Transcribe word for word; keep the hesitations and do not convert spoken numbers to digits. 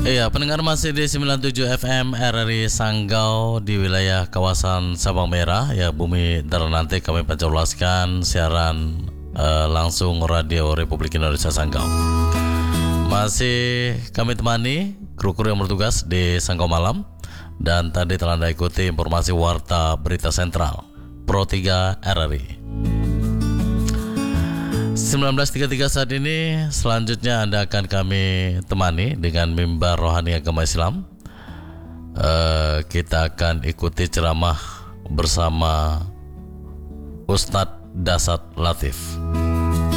Iya, pendengar masih di sembilan puluh tujuh F M R R I Sanggau di wilayah kawasan Sabang Merah. Ya, Bumi Daranante kami pancarluaskan siaran uh, langsung Radio Republik Indonesia Sanggau. Masih kami temani kru-kru yang bertugas di Sanggau Malam. Dan tadi telah Anda ikuti informasi Warta Berita Sentral Pro tiga R R I. sembilan belas tiga puluh tiga saat ini, selanjutnya Anda akan kami temani dengan mimbar rohani agama Islam. uh, Kita akan ikuti ceramah bersama Ustadz Dasat Latif.